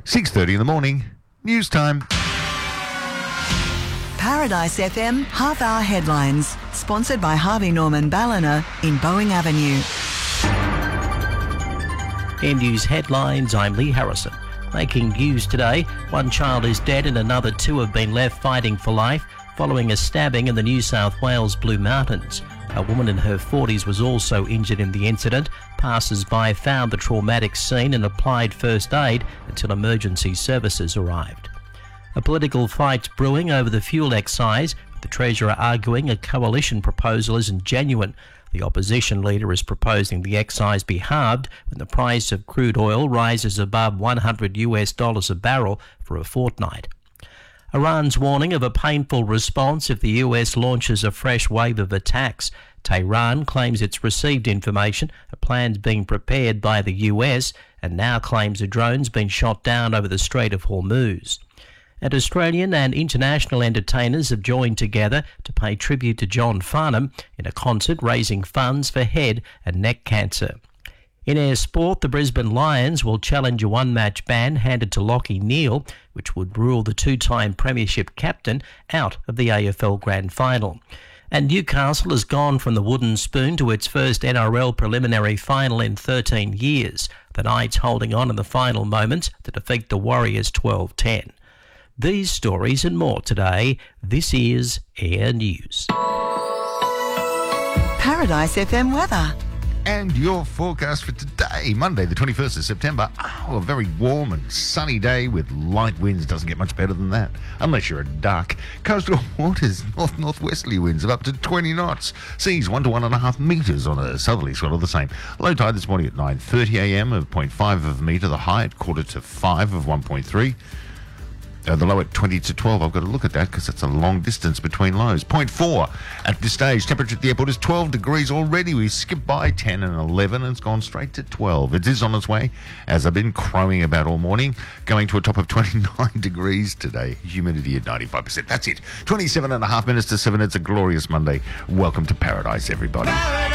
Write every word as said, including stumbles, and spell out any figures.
six thirty in the morning. News time. Paradise F M half-hour headlines, sponsored by Harvey Norman Ballina in Boeing Avenue. In news headlines, I'm Lee Harrison. Making news today, one child is dead and another two have been left fighting for life following a stabbing in the New South Wales Blue Mountains. A woman in her forties was also injured in the incident. Passers-by found the traumatic scene and applied first aid until emergency services arrived. A political fight's brewing over the fuel excise, with the Treasurer arguing a coalition proposal isn't genuine. The opposition leader is proposing the excise be halved when the price of crude oil rises above one hundred US dollars a barrel for a fortnight. Iran's warning of a painful response if the U S launches a fresh wave of attacks. Tehran claims it's received information, a plan's being prepared by the U S, and now claims a drone's been shot down over the Strait of Hormuz. And Australian and international entertainers have joined together to pay tribute to John Farnham in a concert raising funds for head and neck cancer. In air sport, the Brisbane Lions will challenge a one-match ban handed to Lachie Neale, which would rule the two-time premiership captain out of the A F L Grand Final. And Newcastle has gone from the wooden spoon to its first N R L preliminary final in thirteen years. The Knights holding on in the final moments to defeat the Warriors twelve ten. These stories and more today. This is Air News. Paradise F M weather. And your forecast for today, Monday the twenty-first of September. Oh, a very warm and sunny day with light winds. Doesn't get much better than that, unless you're a duck. Coastal waters, north-northwesterly winds of up to twenty knots. Seas one to one and a half metres on a southerly swell of the same. Low tide this morning at nine thirty a m of zero point five of a metre. The high at quarter to five of one point three. Uh, the low at twenty to twelve. I've got to look at that because that's a long distance between lows. zero point four at this stage. Temperature at the airport is twelve degrees already. We skipped by ten and eleven and it's gone straight to twelve. It is on its way, as I've been crowing about all morning, going to a top of twenty-nine degrees today. Humidity at ninety-five percent. That's it. twenty-seven and a half minutes to seven. It's a glorious Monday. Welcome to Paradise, everybody. Paradise.